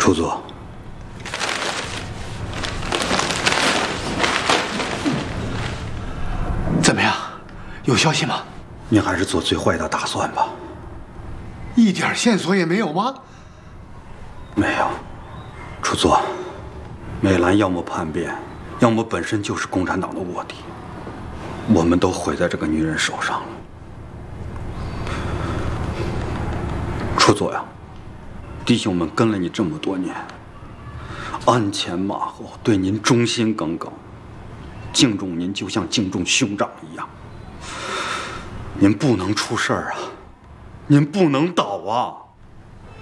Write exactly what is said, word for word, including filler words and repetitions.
楚佐， 怎么样？有消息吗？ 你还是做最坏的打算吧。 一点线索也没有吗？ 没有，楚佐，美兰要么叛变，要么本身就是共产党的卧底，我们都毁在这个女人手上了。楚佐呀，弟兄们跟了你这么多年，鞍前马后，对您忠心耿耿，敬重您就像敬重兄长一样。您不能出事儿啊，您不能倒啊！